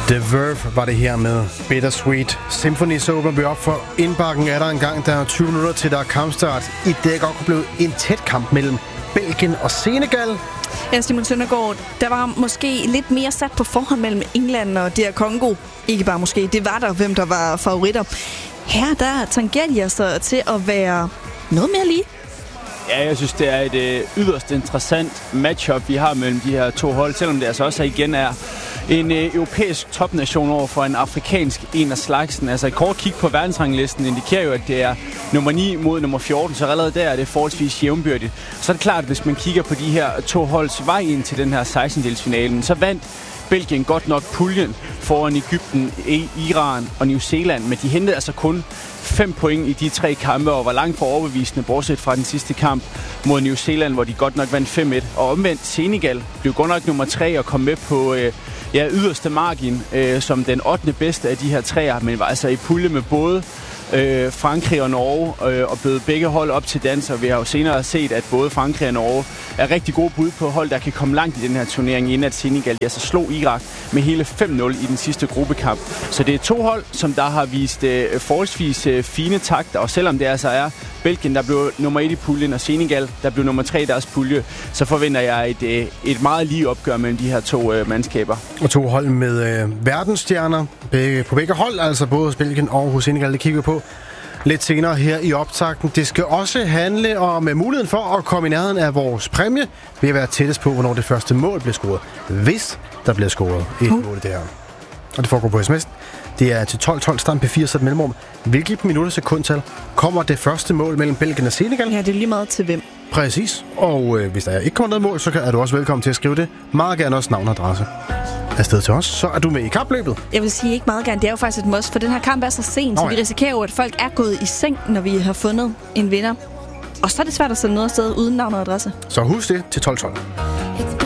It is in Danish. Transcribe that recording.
The Verve var det her med Bittersweet Symphony. Så åbner vi op for indbakken. Er der en gang, der er 20 minutter til der er kampstart. I det godt kunne blive en tæt kamp mellem Belgien og Senegal. Ja, Simon Søndergaard, der var måske lidt mere sat på forhånd mellem England og DR Congo. Ikke bare måske, det var der, hvem der var favoritter. Her der tangerer de altså til at være noget mere lige. Ja, jeg synes, det er et yderst interessant matchup, vi har mellem de her to hold, selvom det altså også igen er en europæisk topnation over for en afrikansk en af slagsen. Altså et kort kig på verdensranglisten indikerer jo, at det er nummer 9 mod nummer 14, så allerede der er det forholdsvis jævnbyrdigt. Så er det klart, at hvis man kigger på de her to holds vej ind til den her 16-delsfinalen, så vandt Belgien godt nok puljen foran Egypten, Iran og New Zealand, men de hentede altså kun 5 point i de 3 kampe og var langt fra overbevisende, bortset fra den sidste kamp mod New Zealand, hvor de godt nok vandt 5-1. Og omvendt Senegal blev godt nok nummer 3 og kom med på yderste margin som den 8. bedste af de her træer, men var altså i pulje med både Frankrig og Norge og bød begge hold op til dans, og vi har jo senere set, at både Frankrig og Norge er rigtig gode bud på hold, der kan komme langt i den her turnering, inden at Senegal altså slog Irak med hele 5-0 i den sidste gruppekamp. Så det er to hold, som der har vist forholdsvis fine takter, og selvom det altså er Belgien, der blev nummer 1 i puljen, og Senegal, der blev nummer 3 i deres pulje, så forventer jeg et meget lige opgør mellem de her to mandskaber. Og to hold med verdensstjerner på begge hold, altså både hos Belgien og hos Senegal, det kigger vi på lidt senere her i optakten. Det skal også handle om muligheden for at komme i nærheden af vores præmie ved at være tættest på, hvornår det første mål bliver scoret. Hvis der bliver scoret et mål det her. Og det foregår på sms'en. Det er til 12-12 stand P4 sat mellemrum. Hvilket minutter sekundtal kommer det første mål mellem Belgien og Senegal? Ja, det er lige meget til hvem. Præcis. Og hvis der ikke kommer noget mål, så er du også velkommen til at skrive det. Meget gerne også navn og adresse afsted til os, så er du med i kapløbet. Jeg vil sige ikke meget gerne. Det er jo faktisk et must, for den her kamp er så sent, så vi risikerer jo, at folk er gået i seng, når vi har fundet en vinder. Og så er det svært at sende noget afsted uden navn og adresse. Så husk det til 12-12.